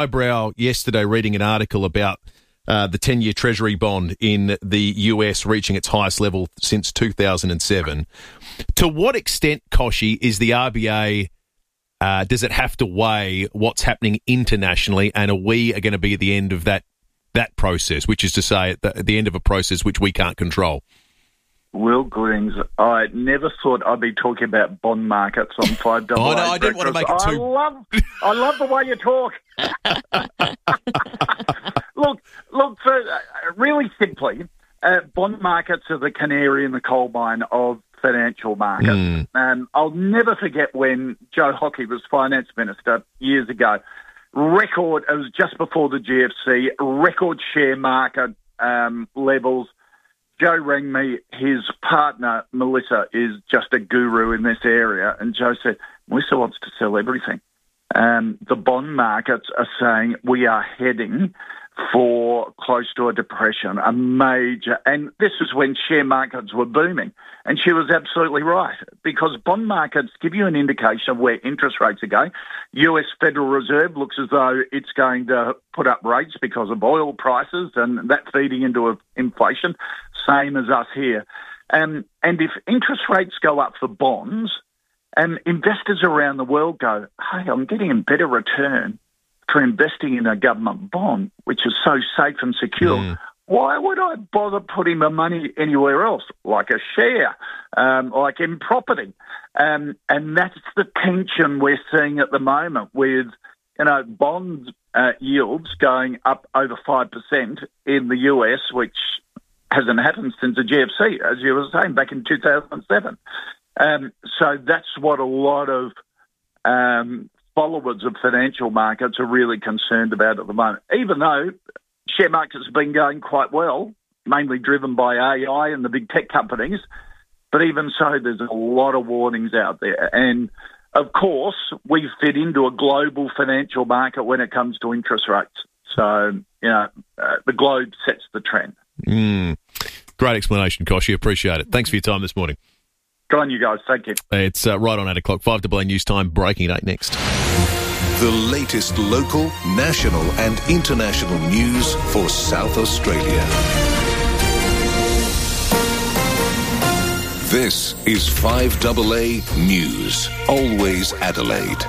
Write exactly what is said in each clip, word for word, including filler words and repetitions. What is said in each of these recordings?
Eyebrow yesterday reading an article about uh, the ten-year Treasury bond in the U S reaching its highest level since two thousand seven. To what extent, Kochie, is the R B A, uh, does it have to weigh what's happening internationally, and are we are going to be at the end of that that process, which is to say at the, at the end of a process which we can't control? Will Goodings, I never thought I'd be talking about bond markets on five double Oh, A no, I didn't want to make it too... I love, I love the way you talk. look, look. For, uh, really simply, uh, bond markets are the canary in the coal mine of financial markets. Mm. Um, I'll never forget when Joe Hockey was finance minister years ago. Record, it was just before the G F C, record share market um, levels. Joe rang me, his partner, Melissa, is just a guru in this area, and Joe said, Melissa wants to sell everything. Um, the bond markets are saying we are heading for close to a depression, a major, and this is when share markets were booming. And she was absolutely right, because bond markets give you an indication of where interest rates are going. U S Federal Reserve looks as though it's going to put up rates because of oil prices, and that feeding into inflation, same as us here. Um, and if interest rates go up for bonds, and investors around the world go, hey, I'm getting a better return for investing in a government bond, which is so safe and secure, mm. why would I bother putting my money anywhere else, like a share, um, like in property? Um, and that's the tension we're seeing at the moment with, you know, bond uh, yields going up over five percent in the U S, which hasn't happened since the G F C, as you were saying, back in two thousand seven. Um, so that's what a lot of um, followers of financial markets are really concerned about at the moment, even though share markets have been going quite well, mainly driven by A I and the big tech companies. But even so, there's a lot of warnings out there. And, of course, we fit into a global financial market when it comes to interest rates. So, you know, uh, the globe sets the trend. Mm. Great explanation, Kochie. Appreciate it. Thanks for your time this morning. Good on you guys. Thank you. It's uh, right on eight o'clock. five double A News Time, breaking at eight next. The latest local, national and international news for South Australia. This is five double A News, always Adelaide.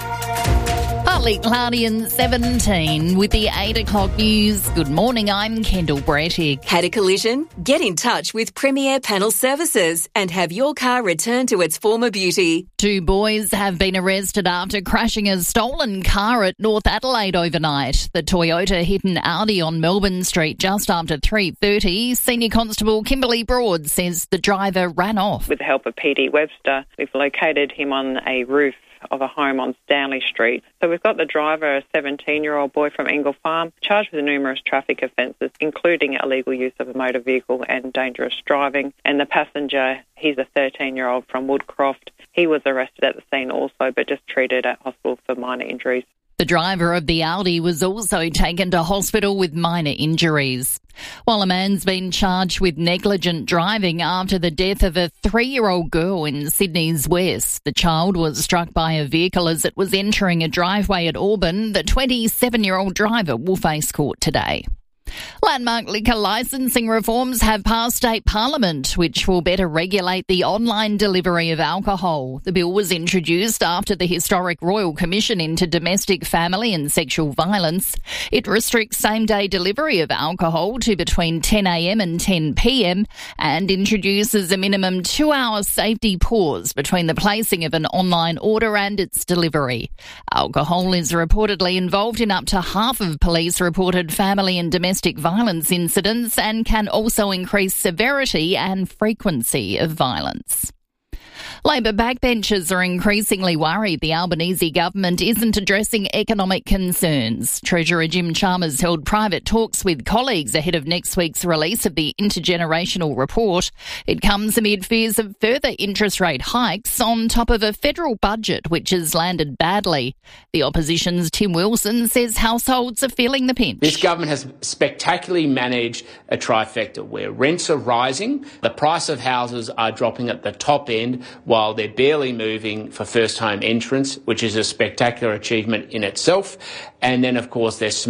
Partly cloudy and seventeen with the eight o'clock news. Good morning, I'm Kendall Brettig. Had a collision? Get in touch with Premier Panel Services and have your car returned to its former beauty. Two boys have been arrested after crashing a stolen car at North Adelaide overnight. The Toyota hit an Audi on Melbourne Street just after three thirty. Senior Constable Kimberly Broad says the driver ran off. With the help of P D Webster, we've located him on a roof of a home on Stanley Street. So we've got the driver, a seventeen-year-old boy from Engle Farm, charged with numerous traffic offences, including illegal use of a motor vehicle and dangerous driving. And the passenger, he's a thirteen-year-old from Woodcroft. He was arrested at the scene also, but just treated at hospital for minor injuries. The driver of the Audi was also taken to hospital with minor injuries. While a man's been charged with negligent driving after the death of a three-year-old girl in Sydney's West. The child was struck by a vehicle as it was entering a driveway at Auburn. The twenty-seven-year-old driver will face court today. Landmark liquor licensing reforms have passed state parliament, which will better regulate the online delivery of alcohol. The bill was introduced after the historic Royal Commission into Domestic, Family and Sexual Violence. It restricts same-day delivery of alcohol to between ten a m and ten p m and introduces a minimum two-hour safety pause between the placing of an online order and its delivery. Alcohol is reportedly involved in up to half of police-reported family and domestic violence incidents and can also increase severity and frequency of violence. Labor backbenchers are increasingly worried the Albanese government isn't addressing economic concerns. Treasurer Jim Chalmers held private talks with colleagues ahead of next week's release of the intergenerational report. It comes amid fears of further interest rate hikes on top of a federal budget which has landed badly. The opposition's Tim Wilson says households are feeling the pinch. This government has spectacularly managed a trifecta where rents are rising, the price of houses are dropping at the top end, while they're barely moving for first-time entrants, which is a spectacular achievement in itself. And then, of course, they're